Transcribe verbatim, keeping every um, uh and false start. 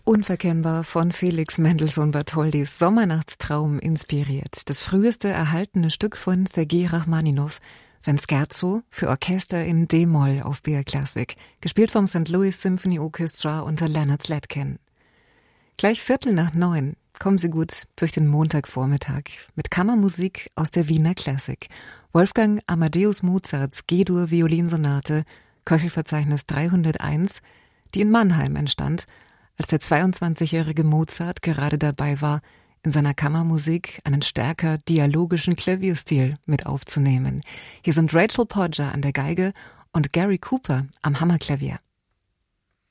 Unverkennbar von Felix Mendelssohn Bartholdys Sommernachtstraum inspiriert. Das früheste erhaltene Stück von Sergei Rachmaninow, sein Scherzo für Orchester in D-Moll auf B R Classic, gespielt vom Sankt Louis Symphony Orchestra unter Leonard Slatkin. Gleich Viertel nach neun kommen Sie gut durch den Montagvormittag mit Kammermusik aus der Wiener Klassik. Wolfgang Amadeus Mozarts G-Dur Violinsonate, Köchelverzeichnis dreihunderteins, die in Mannheim entstand, als der zweiundzwanzigjährige Mozart gerade dabei war, in seiner Kammermusik einen stärker dialogischen Klavierstil mit aufzunehmen. Hier sind Rachel Podger an der Geige und Gary Cooper am Hammerklavier.